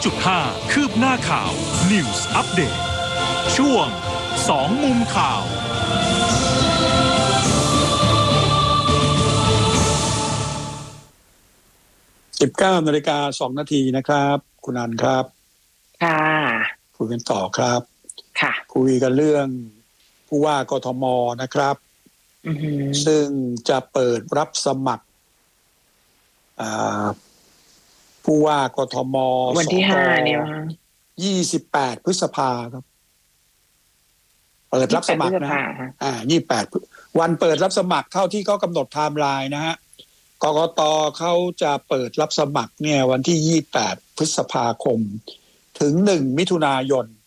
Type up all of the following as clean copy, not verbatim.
2.5 คืบหน้าข่าว News Update ช่วง2มุมข่าว 19 นาฬิกา 2 นาทีนะครับคุณอันครับค่ะคุยกันต่อครับค่ะคุยกันเรื่องผู้ว่ากทมนะครับซึ่งจะเปิดรับสมัครผู้ว่ากทมวันที่5เนี่ย 28 พฤษภาครับเปิดรับสมัครนะ28 วันเปิดรับสมัครเท่าที่เขากำหนดไทม์ไลน์นะฮะกกต.เขาจะเปิดรับสมัครเนี่ยวันที่28 พฤษภาคมถึง1 มิถุนายน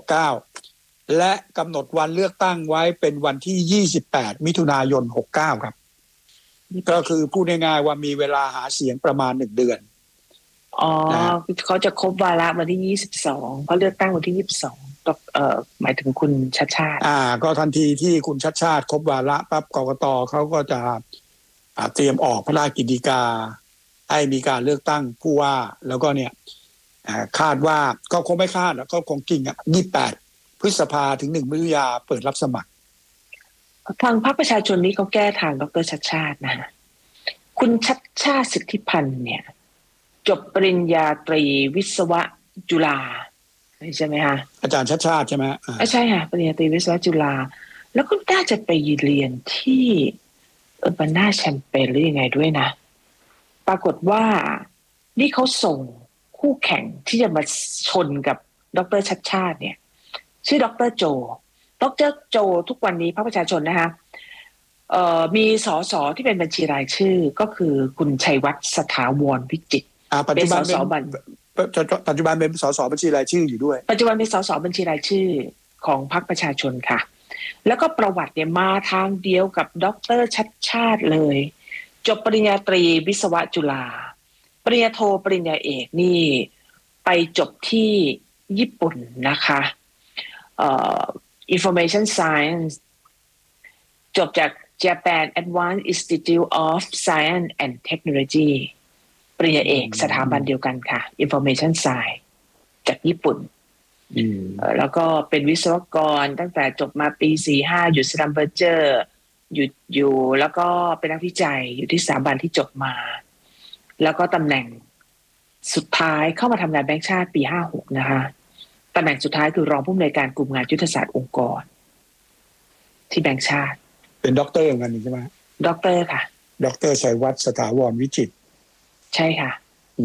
69และกำหนดวันเลือกตั้งไว้เป็นวันที่28 มิถุนายน 69ครับก็คือพูดง่ายๆว่ามีเวลาหาเสียงประมาณ1 เดือนเขาจะครบวาระวันที่22เพราะเลือกตั้งวันที่22หมายถึงคุณชัชชาติก็ทันทีที่คุณชัชชาติครบวาระปั๊บกกต.เขาก็จะเตรียมออกพระราชกิจฎีกาให้มีการเลือกตั้งผู้ว่าแล้วก็เนี่ยคาดว่าก็คงไม่คาดก็คงจริง28 พฤษภาถึง1 มิถุนายนเปิดรับสมัครทางพรรคประชาชนนี้เขาแก้ทางดร.ชัชชาตินะคุณชัชชาติสิทธิพันธ์เนี่ยจบปริญญาตรีวิศวะจุฬาใช่ไหมคะอาจารย์ชัชชาติใช่ไหมใช่ค่ะปริญญาตรีวิศวะจุฬาแล้วก็น่าจะไปเรียนที่บานาแชมเปญหรือยังไงด้วยนะปรากฏว่านี่เขาส่งคู่แข่งที่จะมาชนกับดร.ชัชชาติเนี่ยชื่อดร.โจดร.โจทุกวันนี้พรรคประชาชนนะคะมีสสที่เป็นบัญชีรายชื่อก็คือคุณชัยวัฒน์สถาวรวิจิตรปัจจุบันเป็นสสบัญชีรายชื่ออยู่ด้วยปัจจุบันเป็นสสบัญชีรายชื่อของพรรคประชาชนค่ะแล้วก็ประวัติเนี่ยมาทางเดียวกับดร.ชัชชาติเลยจบปริญญาตรีวิศวะจุฬาปริญญาโทปริญญาเอกนี่ไปจบที่ญี่ปุ่นนะคะInformation Science จบจาก Japan Advanced Institute of Science and Technology ปริญญาเอกสถาบันเดียวกันค่ะ Information Science จากญี่ปุ่นแล้วก็เป็นวิศวกรตั้งแต่จบมาปี 45 อยู่สลัมเบอร์เจอร์อยู่แล้วก็เป็นนักวิจัยอยู่ที่สถาบันที่จบมาแล้วก็ตำแหน่งสุดท้ายเข้ามาทำงานแบงก์ชาติปี 56 นะคะตำแหน่งสุดท้ายคือรองผู้อำนวยการกลุ่มงานยุทธศาสตร์องค์กรที่แบงก์ชาติเป็นด็อกเตอร์เหมือนกันใช่ไหมด็อกเตอร์ค่ะด็อกเตอร์ชัยวัฒน์สถาวรวิจิตรใช่ค่ะ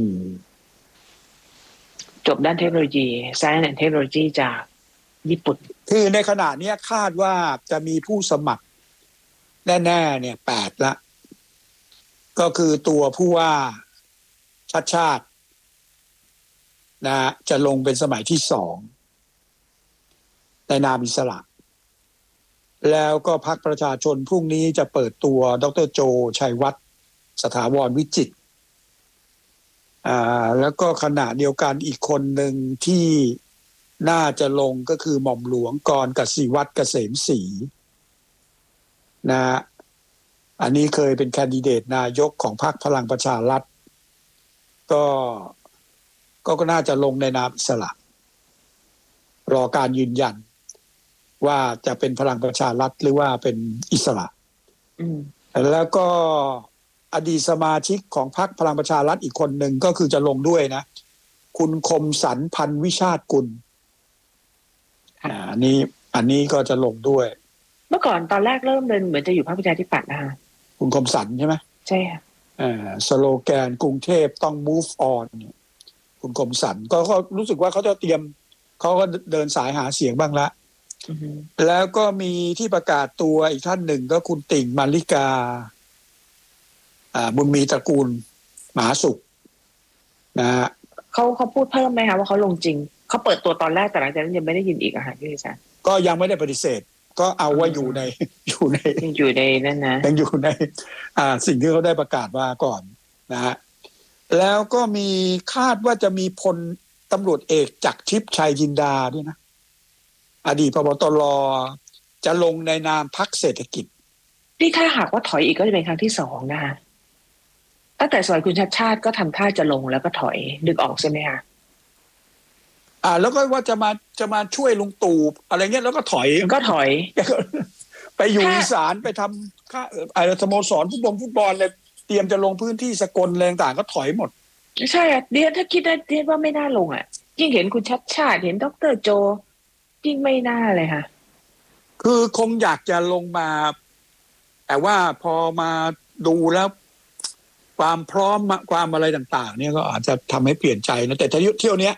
จบด้านเทคโนโลยี Science and Technology จากญี่ปุ่นคือในขณะนี้คาดว่าจะมีผู้สมัครแน่ๆเนี่ย8ละก็คือตัวผู้ว่าชัชชาตินะจะลงเป็นสมัยที่2ในนามอิสระแล้วก็พรรคประชาชนพรุ่งนี้จะเปิดตัวดร.โจชัยวัฒน์สถาวรวิจิตรแล้วก็ขณะเดียวกันอีกคนหนึ่งที่น่าจะลงก็คือหม่อมหลวงกรกสิวัฒน์เกษมศรีนะอันนี้เคยเป็นแคนดิเดตนายกของพรรคพลังประชารัฐก็น่าจะลงในนามอิสระรอการยืนยันว่าจะเป็นพลังประชารัฐหรือว่าเป็นอิสระแล้วก็อดีตสมาชิกของพรรคพลังประชารัฐอีกคนหนึ่งก็คือจะลงด้วยนะคุณคมสันพันวิชาติกุลอันนี้ก็จะลงด้วยเมื่อก่อนตอนแรกเริ่มเหมือนจะอยู่พรรคประชาธิปัตย์นะคะคุณคมสันใช่ไหมใช่ค่ะสโลแกนกรุงเทพต้อง move on เนี่ยคุณคมสันก็รู้สึกว่าเขาจะเตรียมเขาก็เดินสายหาเสียงบ้างละแล้วก็มีที่ประกาศตัวอีกท่านหนึ่งก็คุณติ่งมาริกาบุญมีตระกูลมหาสุขนะฮะเขาพูดเพิ่มไหมคะว่าเขาลงจริงเขาเปิดตัวตอนแรกแต่หลังจากนั้นยังไม่ได้ยินอีกอะค่ะพี่ชัยก็ยังไม่ได้ปฏิเสธก็เอาว่าอยู่ในนั่นนะยังอยู่ในสิ่งที่เขาได้ประกาศมาก่อนนะฮะแล้วก็มีคาดว่าจะมีพลตำรวจเอกจักรทิพย์ชัยจินดาด้วยนะอดีตผบ.ตร.จะลงในนามพรรคเศรษฐกิจนี่ถ้าหากว่าถอยอีกก็จะเป็นครั้งที่2นะคะตั้งแต่สมัยคุณชัชชาติก็ทำท่าจะลงแล้วก็ถอยนึกออกใช่ไหมคะแล้วก็ว่าจะมาช่วยลุงตู่อะไรเงี้ยแล้วก็ถอย ไปอยู่อีสานไปทำสโมสรฟุตบอลเลยเตรียมจะลงพื้นที่สกลอะไรต่างก็ถอยหมดใช่เดียนถ้าคิดได้เดียนว่าไม่น่าลงยิ่งเห็นคุณชัดชาติเห็นดร.โจยิ่งไม่น่าเลยค่ะคือคงอยากจะลงมาแต่ว่าพอมาดูแล้วความพร้อมความอะไรต่างๆเนี่ยก็อาจจะทำให้เปลี่ยนใจนะแต่เที่ยวนี้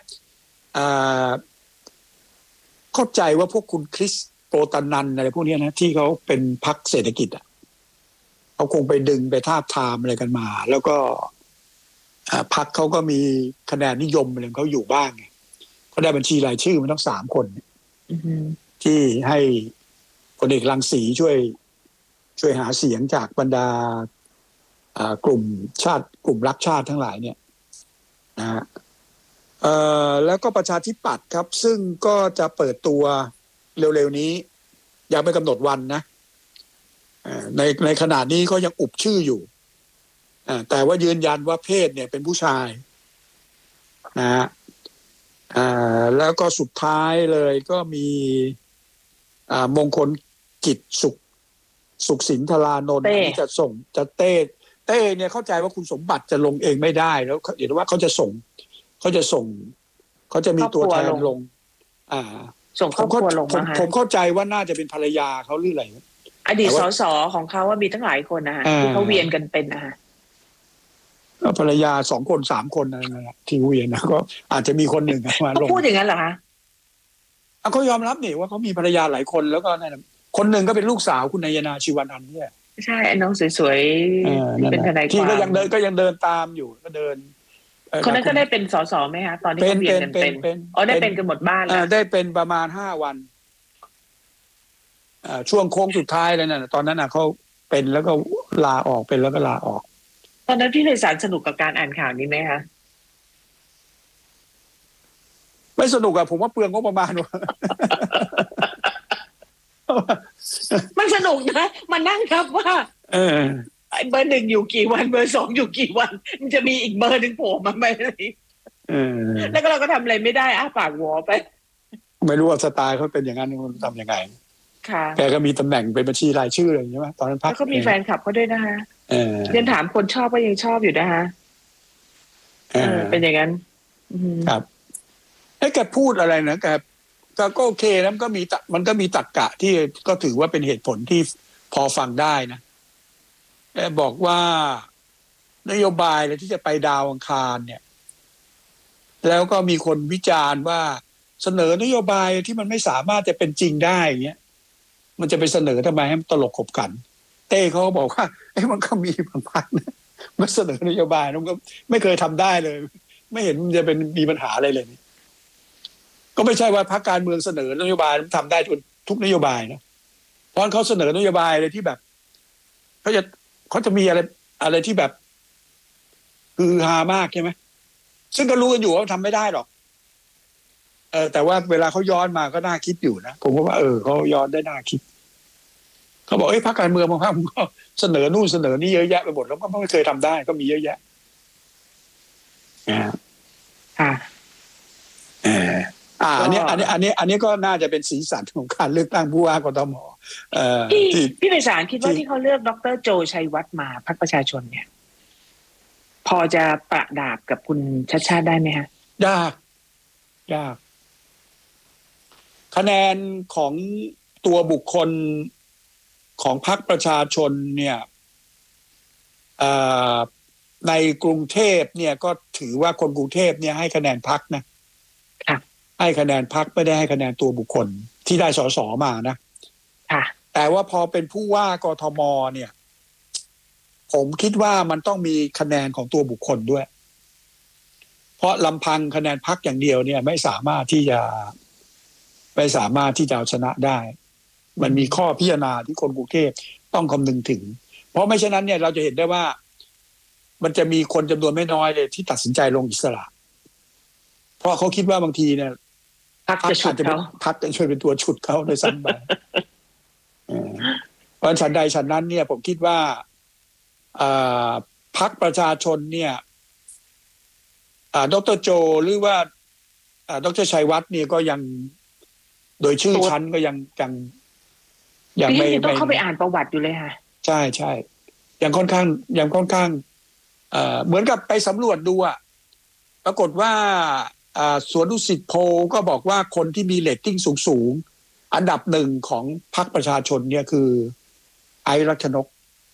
เข้าใจว่าพวกคุณคริสโปตานันอะไรพวกนี้นะที่เขาเป็นพรรคเศรษฐกิจเขาคงไปดึงไปทาบทามอะไรกันมาแล้วก็พรรคเขาก็มีคะแนนนิยมอะไรของเขาอยู่บ้างไงเขาได้บัญชีรายชื่อมันต้อง3 คนที่ให้พลเอกรังสีช่วยหาเสียงจากบรรดากลุ่มชาติกลุ่มรักชาติทั้งหลายเนี่ยนะฮะแล้วก็ประชาธิปัตย์ครับซึ่งก็จะเปิดตัวเร็วๆนี้ยังไม่กำหนดวันนะในขณะนี้เขายังอุบชื่ออยู่แต่ว่ายืนยันว่าเพศเนี่ยเป็นผู้ชายนะฮะแล้วก็สุดท้ายเลยก็มีมงคลกิจสุขสินธารานนท์ที่จะเต้เนี่ยเข้าใจว่าคุณสมบัติจะลงเองไม่ได้แล้วเห็นว่าเขาจะมีตัวแทนลงส่งครอบครัวลงผมเข้าใจว่าน่าจะเป็นภรรยาเขาหรืออะไรอดีตสสของเขาว่ามีตั้งหลายคนนะฮะที่เขาเวียนกันเป็นนะฮะภรรยา2 คน 3 คนอะไรนั่นแหละที่เวียนนะก็อาจจะมีคนหนึ่งมาลงพูดอย่างนั้นเหรอคะเขายอมรับนี่ว่าเขามีภรรยาหลายคนแล้วก็นั่นคนหนึ่งก็เป็นลูกสาวคุณนายนาชีวานันท์เนี่ยใช่น้องสวยๆเป็นทนายความที่ก็ยังเดินตามอยู่ก็เดินคนนั้นก็ได้เป็นสสไหมคะตอนที่เขาเวียนกันเป็นได้เป็นกันหมดบ้านแล้วได้เป็นประมาณ5 วันช่วงโค้งสุดท้ายเลยนะตอนนั้นเขาเป็นแล้วก็ลาออกเป็นแล้วก็ลาออกตอนนั้นพี่ไพศาลสนุกกับการอ่านข่าวนี้ไหมคะไม่สนุกผมว่าเปลืองงบประมาณมันสนุกนะมันนั่งครับว่าเบอร์ 1อยู่กี่วันเบอร์ 2อยู่กี่วันมันจะมีอีกเบอร์ 1โผล่มาไหมแล้วก็เราก็ทำอะไรไม่ได้ปากวอไปไม่รู้ว่าสไตล์เขาเป็นอย่างนั้นมันทำยังไงค่ะแกก็มีตำแหน่งเป็นบัญชีรายชื่ออะไรอย่างเงี้ยตอนนั้นพรรคแล้วก็มีแฟนคลับเขาด้วยนะคะเรียนถามคนชอบก็ยังชอบอยู่นะคะเป็นอย่างนั้นครับแกพูดอะไรนะแกก็โอเคนะมันก็มีตรรกะที่ก็ถือว่าเป็นเหตุผลที่พอฟังได้นะแกบอกว่านโยบายอะไรที่จะไปดาวอังคารเนี่ยแล้วก็มีคนวิจารณ์ว่าเสนอนโยบายที่มันไม่สามารถจะเป็นจริงได้อย่างเงี้ยมันจะไปเสนอทำไมให้มันตลกขบขันเต้เขาบอกว่ามันก็มีบางพรรคนะมันเสนอนโยบายมันก็ไม่เคยทำได้เลยไม่เห็นมันจะมีปัญหาอะไรเลยก็ไม่ใช่ว่าพรรคการเมืองเสนอนโยบายมันทำได้ทุกนโยบายนะเพราะเขาเสนอนโยบายอะไรที่แบบเขาจะมีอะไรที่แบบคือฮามากใช่ไหมซึ่งก็รู้กันอยู่ว่าทำไม่ได้หรอกแต่ว่าเวลาเขาย้อนมาก็น่าคิดอยู่นะผมก็ว่าเขาย้อนได้น่าคิดเขาบอกพรรคการเมืองบางพรรคก็เสนอนู่นเสนอนี่เยอะแยะไปหมดแล้วก็ไม่เคยทำได้ก็มีเยอะแยะอันนี้ก็น่าจะเป็นสีสันของการเลือกตั้งผู้ว่ากทมพี่ไพศาลคิดว่าที่เขาเลือกดร.โจชัยวัฒน์มาพรรคประชาชนเนี่ยพอจะประดาบกับคุณชัชชาติได้ไหมฮะยากคะแนนของตัวบุคคลของพรรคประชาชนเนี่ยในกรุงเทพเนี่ยก็ถือว่าคนกรุงเทพเนี่ยให้คะแนนพรรคนะให้คะแนนพรรคไม่ได้ให้คะแนนตัวบุคคลที่ได้สสมานะแต่ว่าพอเป็นผู้ว่ากทมเนี่ยผมคิดว่ามันต้องมีคะแนนของตัวบุคคลด้วยเพราะลำพังคะแนนพรรคอย่างเดียวเนี่ยไม่สามารถที่จะเอาชนะได้มันมีข้อพิจารณาที่คนกรุงเทพต้องคำนึงถึงเพราะไม่เช่นนั้นเนี่ยเราจะเห็นได้ว่ามันจะมีคนจำนวนไม่น้อยเลยที่ตัดสินใจลงอิสระเพราะเขาคิดว่าบางทีเนี่ยพรรคจะช่วยเป็นตัวฉุดเขาโดยซ้ำไปเพราะฉันใดฉันนั้นเนี่ยผมคิดว่าพรรคประชาชนเนี่ยดร.โจหรือว่าดรชัยวัฒน์เนี่ยก็ยังโดยชื่อชั้นก็ยังไม่ต้องเข้าไปอ่านประวัติอยู่เลยค่ะใช่ใช่ยังค่อนข้างเหมือนกับไปสำรวจดูอะปรากฏว่าสวนดุสิตโพลก็บอกว่าคนที่มีเรตติ้งสูงอันดับหนึ่งของพรรคประชาชนเนี่ยคือไอซ์รัชนก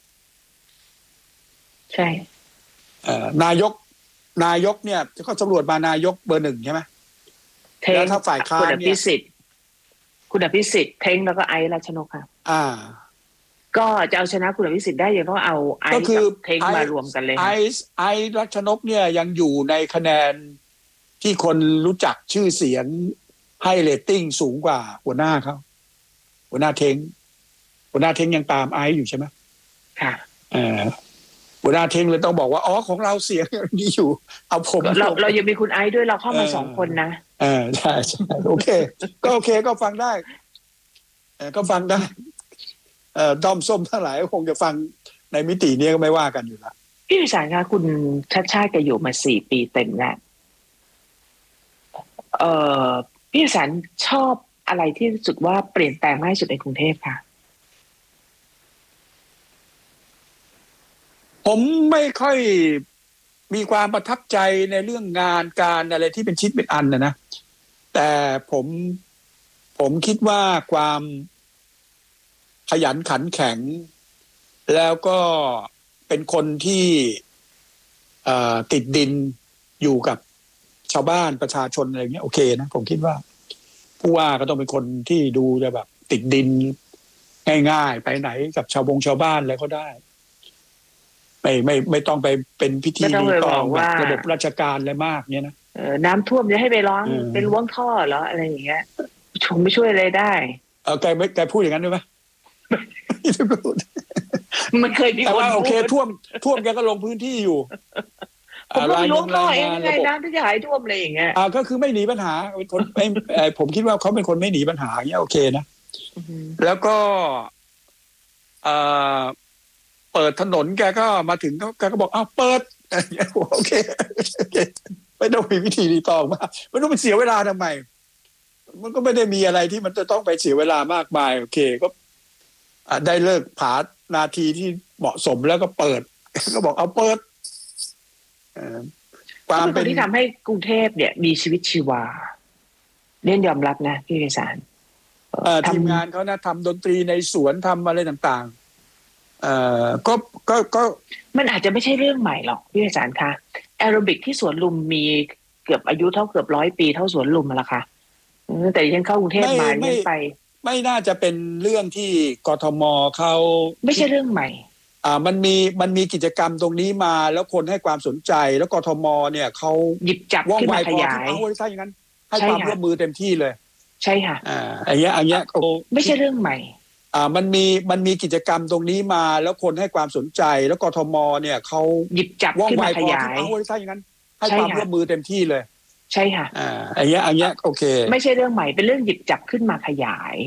ใช่นายกเนี่ยก็สำรวจมานายกเบอร์ 1ใช่ไหมแล้วถ้าฝ่ายค้านเนี่ยคุณอภิสิทธิ์เท้งแล้วก็ไอซ์รัชนกค่ะก็จะเอาชนะคุณอภิสิทธิ์ได้ยังต้องเอาไอซ์กับเท้งมารวมกันเลยไอซ์รัชนกเนี่ยยังอยู่ในคะแนนที่คนรู้จักชื่อเสียงให้เรตติ้งสูงกว่าหัวหน้าเขาหัวหน้าเท้งยังตามไอซ์อยู่ใช่ไหมค่ะหัวหน้าเท้งเลยต้องบอกว่าอ๋อของเราเสียงอย่างนี้อยู่เอาผมเรายังมีคุณไอซ์ด้วยเราเข้ามา2 คนนะใช่โอเคก็โอเคก็ฟังได้ก็ฟังได้ด้อมส้มทั้งหลายคงจะฟังในมิตินี้ก็ไม่ว่ากันอยู่แล้วพี่วิสารคะคุณชัดชาติแกอยู่มา4 ปีเต็มแล้วพี่วิสารชอบอะไรที่รู้สึกว่าเปลี่ยนแปลงมากที่สุดในกรุงเทพค่ะผมไม่ค่อยมีความประทับใจในเรื่องงานการอะไรที่เป็นชิ้นเป็นอันนะแต่ผมคิดว่าความขยันขันแข็งแล้วก็เป็นคนที่ติดดินอยู่กับชาวบ้านประชาชนอะไรเงี้ยโอเคนะผมคิดว่าผู้ว่าก็ต้องเป็นคนที่ดูจะแบบติดดินง่ายๆไปไหนกับชาวบ้านอะไรก็ได้ไม่ต้องไปเป็นพิธีรีตองแบบระบบราชการอะไรมากเนี่ยนะน้ำท่วมจะให้ไปร้องเป็นล้วงท่อเหรออะไรอย่างเงี้ยไม่ช่วยอะไรได้แกพูดอย่างนั้นด้วยไหมมันเคยมีคนว่าโอเคท่วมแกก็ลงพื้นที่อยู่ผมก็ล้วงท่อเองไงน้ำที่จะหายท่วมอะไรอย่างเงี้ยก็คือไม่หนีปัญหาเป็นคนผมคิดว่าเขาเป็นคนไม่หนีปัญหาอย่างเงี้ยโอเคนะแล้วก็เปิดถนนแกก็มาถึงแกก็บอกเปิดโอเคไม่ต้องมีวิธีรีตองมากไม่ต้องไปเสียเวลาทำไมมันก็ไม่ได้มีอะไรที่มันจะต้องไปเสียเวลามากมายโอเคก็ได้เลิกผานาทีที่เหมาะสมแล้วก็เปิดก็บอกเอาเปิดความเป็นที่ทำให้กรุงเทพเนี่ยมีชีวิตชีวาเล่นยอมรับนะพี่ไพศาลทีมงานเขานะทำดนตรีในสวนทำอะไรต่างๆก็มันอาจจะไม่ใช่เรื่องใหม่หรอกพี่ไพศาลคะแอโรบิกที่สวนลุมมีเกือบอายุเท่าเกือบ100 ปีเท่าสวนลุมละค่ะแต่ยังเข้ากรุงเทพมายังไปไม่น่าจะเป็นเรื่องที่กทมเขาไม่ใช่เรื่องใหม่มันมีกิจกรรมตรงนี้มาแล้วคนให้ความสนใจแล้วกทมเนี่ยเขาหยิบจับขึ้นมาขยายถ้าอย่างนั้นให้ความร่วมมือเต็มที่เลยใช่ค่ะอันเนี้ยไม่ใช่เรื่องใหม่มันมีกิจกรรมตรงนี้มาแล้วคนให้ความสนใจแล้วกทมเนี่ยเขาหยิบจับขึ้นมาขยายถ้าอย่างนั้นให้ความร่วมมือเต็มที่เลยใช่ค่ะอันเนี้ยโอเคไม่ใช่เรื่องใหม่เป็นเรื่องหยิบจับขึ้นมาขยาย